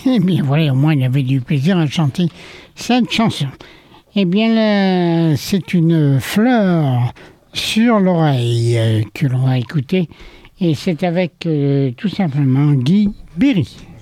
Eh bien voilà, au moins il avait du plaisir à chanter cette chanson. Eh bien là, c'est une fleur sur l'oreille que l'on va écouter. Et c'est avec tout simplement Guy Berry.